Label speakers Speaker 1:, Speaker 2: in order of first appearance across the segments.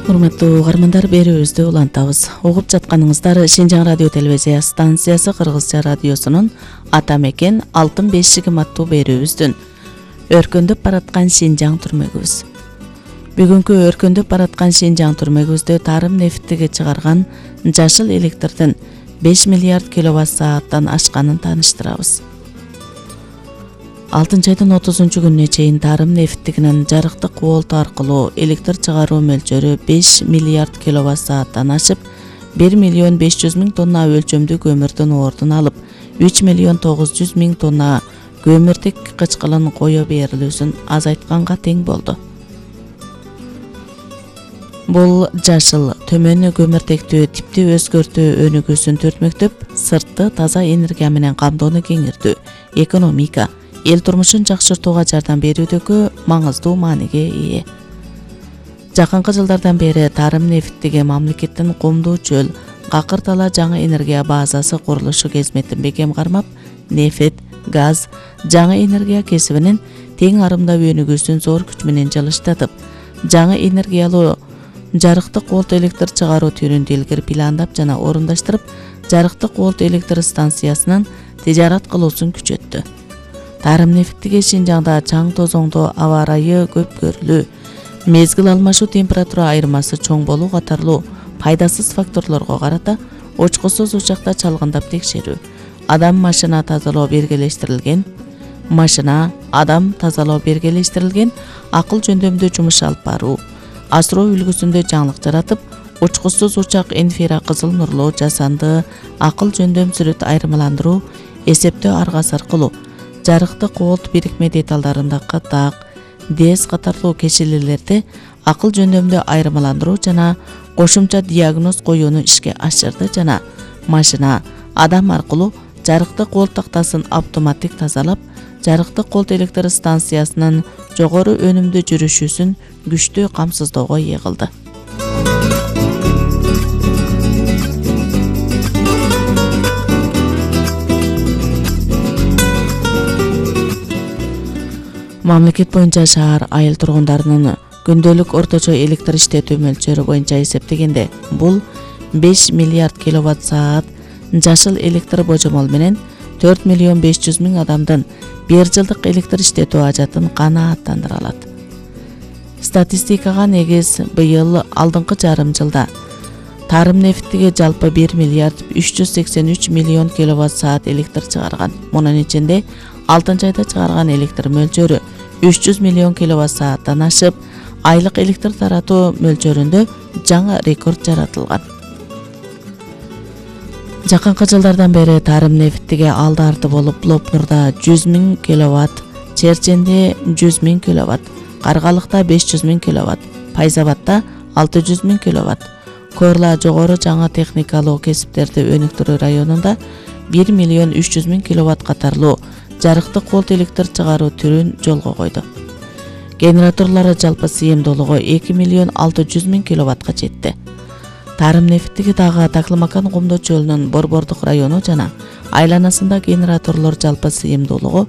Speaker 1: Урматтуу угармандар, берүүбүздү улантабыз. Угуп жатканыңыздар Шинжаң радио телевизия станциясы Кыргызча радиосунун Ата мекен алтын бешигим аттуу берүүбүздүн өркөндөп бараткан Шинжаң түрмөгүбүз. Бүгүнкү өркөндөп бараткан Шинжаң түрмөгүбүздө тарым нефтиге чыгарган жашыл электрдин 5 миллиард киловатт сааттан ашканын тааныштырабыз. 6-айдын 30-күнүнө чейин тарым нефтигинин жарыктык кубулт аркылуу электр чыгаруу мөлчөрү 5 миллиард киловатт сааттан ашып, 1 миллион 500 миң тонна өлчөмдүү көмүрдүн ордун алып, 3 миллион 900 миң тонна көмүртек кычкылын кое берилүүсүн азайтканга тең болду. Бул жашыл, төмөн көмүртектүү типти өзгөртүү өнүгүүсүн түртмөктөп, сыртты таза энергия менен камдоону кеңиртүү, экономика, эл турмушун жакшыртууга жардам берүүдөгү маңыздуу мааниге ээ. Жакынкы жылдардан бери тарым нефтиге мамлекеттин Кумдуу чөл, Какыр тала жаңы энергия базасы курулушу кызметін бекем кармап, нефт, газ, жаңы энергия кесибинин тең арымдап өнүгүүсүн зор күч менен жылыштатып, жаңы энергиялуу жарыктык кубулт электр чыгаруу түрүн илгери пландап жана орундаштырып, жарыктык кубулт электр станциясынын тижарат кылуусун күчөттү. Тарым нефтиге Шинжаңда чаң тозоңдоо, аба ырайы көп көрүлүү, мезгил алмашуу температура айырмасы чоң болуу катарлуу пайдасыз факторлорго карата очкусуз учакта чалгындап текшерүү, адам тазалоо бергелештирилген акыл жөндөмдүү жумуш алып баруу, асыроо үлгүсүндө жаңылык жаратып, очкусуз учак инфира кызыл нурлуу жасанды акыл жөндөм сүрөт айырмаландыруу, эсептөө аргасы аркылуу жарыктык кубулт бирикме деталдарындагы так, дез катарлуу кешелелерди акыл жөндөмдө айырмаландыруу жана кошумча диагноз коюуну ишке ашырды жана машина адам аркылуу жарыктык кубулт тактасын автоматтик тазалап, жарыктык кубулт электр станциясынын жогору өнүмдүү жүрүшүүсүн күчтүү камсыздоого ээ кылды. Мамлекет боюнча шаар айыл тургундарынын күндөлүк орточо электр иштетүү мөлчөрү боюнча эсептегенде, бул 5 миллиард киловатт саат жашыл электр божомол менен 4 миллион 500 миң адамдын бир жылдык электр иштетүү ажатын канааттандыра алат. Статистикага негиз быйыл алдыңкы жарым жылда тарым нефтиге жалпы 1 миллиард 383 миллион киловатт саат электр чыгарган. Мунун ичинде 6-айда чыгарган электр мөлчөрү 300 миллион киловатт сааттан ашып, айлык электр таратуу мөлчөрүндө жаңы рекорд жаратылган. Жакынкы жылдардан бери тарым нефтиге алды арты болуп, Лопнурда 100 миң киловатт, Черченде 100 миң киловатт, Каргалыкта 500 миң киловатт, Пайзабадта 600 миң киловатт, Корла жогору жаңы техникалуу кесиптерди өнүктүрүү районунда 1 миллион 300 миң киловатт катарлуу жарыктык кубулт электр чыгаруу түрүн жолго койду. Генераторлору жалпы сыйымдуулугу 2 миллион 600 миң киловаттка жетти. Тарым нефтиге дагы Таклымакан Кумдуу чөлүнүн Борбордук району жана айланасында генераторлор жалпы сыйымдуулугу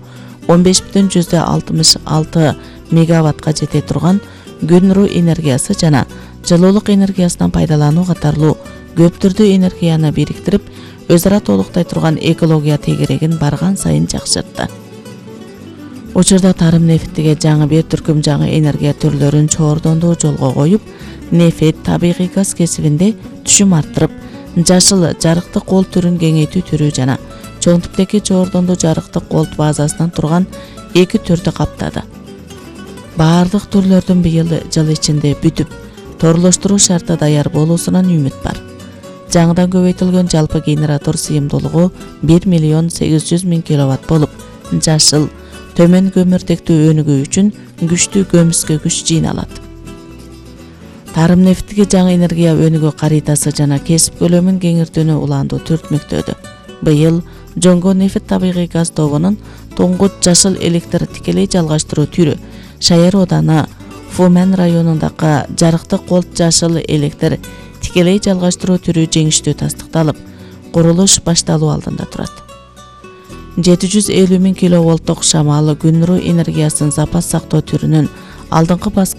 Speaker 1: 15,66 мегаваттка жете турган күн нуру энергиясы жана жылуулук энергиясынан пайдалануу катарлуу көп түрдүү энергияны бириктирип, өз ара толуктай турган экология тегерегин барган сайын жакшыртты. Учурда тарым нефтиге жаңы бир түркүм жаңы энергия түрлөрүн чоордондуу жолго коюп, нефт, табигый газ кесибинде түшүм арттырып, жашыл жарыктык кубулт түрүн кеңейтүү түрү жана чоң типтеги чоордондуу жарыктык кубулт базасынан турган 2 түрдү каптады. Баардык түрлөрдүн быйыл жыл ичинде бүтүп, торлоштуруу шарты даяр болуусунан үмүт бар. Жаңыдан көбөйтүлгөн жалпы генератор сыйымдуулугу 1 миллион 800 миң киловатт болуп, жашыл, төмөн көмүртектүү өнүгүү үчүн күчтүү көмүскө күч жыйналат. Тарым нефтиге жаңы энергия өнүгүү каритасы жана кесип көлөмүн кеңиртүүнү улаандуу түртмөктөдү. Быйыл жоңго нефт табигый газ тобунун туңгут жашыл электр тикелей жалгаштыруу түрү Шаяр ооданы Фумен районундагы жарыктык кубулт жашыл электр тикелей жалгаштыруу түрү жеңиштүү тастыкталып, курулуш башталуу алдында турат. 750 миң киловолттук шамал күн нуру энергиясын запас сактоо түрүнүн алдыңкы